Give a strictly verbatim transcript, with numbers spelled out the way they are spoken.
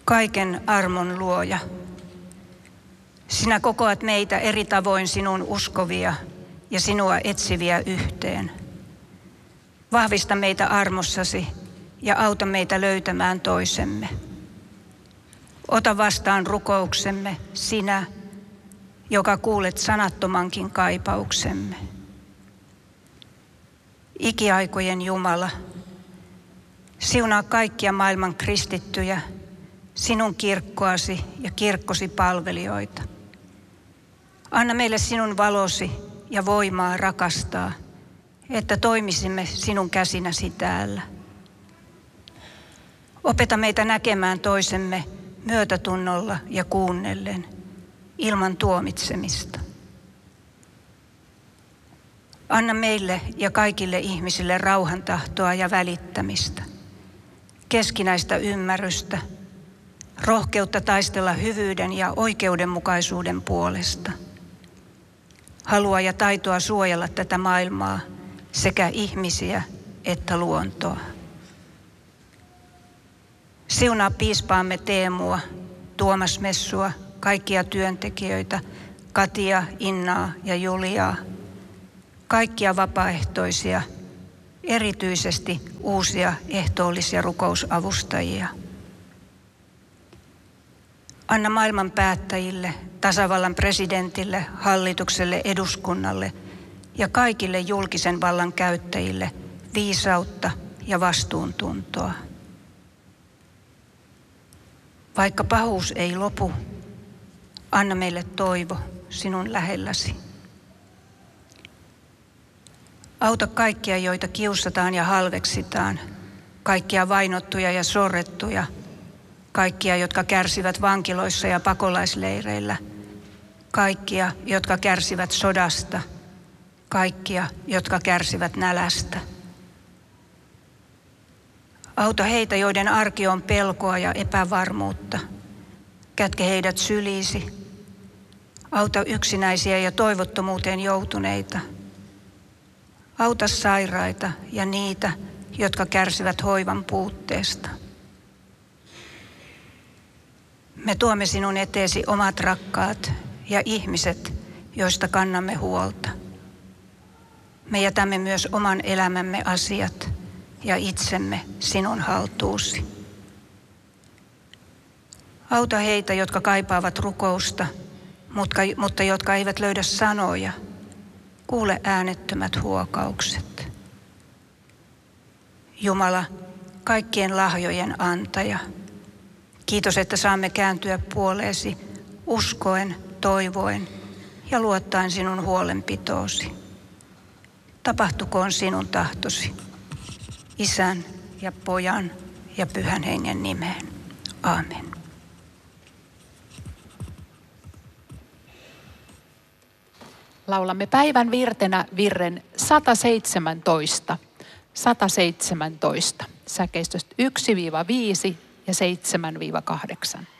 Kaiken armon luoja, sinä kokoat meitä eri tavoin sinun uskovia ja sinua etsiviä yhteen. Vahvista meitä armossasi ja auta meitä löytämään toisemme. Ota vastaan rukouksemme sinä, joka kuulet sanattomankin kaipauksemme. Ikiaikojen Jumala, siunaa kaikkia maailman kristittyjä, sinun kirkkoasi ja kirkkosi palvelijoita. Anna meille sinun valosi ja voimaa rakastaa, että toimisimme sinun käsinäsi täällä. Opeta meitä näkemään toisemme myötätunnolla ja kuunnellen, ilman tuomitsemista. Anna meille ja kaikille ihmisille rauhantahtoa ja välittämistä, keskinäistä ymmärrystä, rohkeutta taistella hyvyyden ja oikeudenmukaisuuden puolesta, halua ja taitoa suojella tätä maailmaa sekä ihmisiä että luontoa. Siunaa piispaamme Teemua, Tuomas Messua, kaikkia työntekijöitä, Katia, Innaa ja Juliaa, kaikkia vapaaehtoisia, erityisesti uusia ehtoollisia rukousavustajia. Anna maailman päättäjille, tasavallan presidentille, hallitukselle, eduskunnalle ja kaikille julkisen vallan käyttäjille viisautta ja vastuuntuntoa. Vaikka pahuus ei lopu, anna meille toivo sinun lähelläsi. Auta kaikkia, joita kiusataan ja halveksitaan, kaikkia vainottuja ja sorrettuja, kaikkia, jotka kärsivät vankiloissa ja pakolaisleireillä, kaikkia, jotka kärsivät sodasta, kaikkia, jotka kärsivät nälästä. Auta heitä, joiden arki on pelkoa ja epävarmuutta. Kätke heidät syliisi. Auta yksinäisiä ja toivottomuuteen joutuneita. Auta sairaita ja niitä, jotka kärsivät hoivan puutteesta. Me tuomme sinun eteesi omat rakkaat ja ihmiset, joista kannamme huolta. Me jätämme myös oman elämämme asiat ja itsemme sinun haltuusi. Auta heitä, jotka kaipaavat rukousta, mutta, mutta jotka eivät löydä sanoja. Kuule äänettömät huokaukset. Jumala, kaikkien lahjojen antaja, kiitos, että saamme kääntyä puoleesi uskoen, toivoen ja luottaen sinun huolenpitoosi. Tapahtukoon sinun tahtosi, Isän ja Pojan ja Pyhän Hengen nimeen. Aamen. Laulamme päivän virtenä virren sata seitsemäntoista. sata seitsemäntoista. Säkeistöstä yksi viisi ja seitsemän kahdeksan.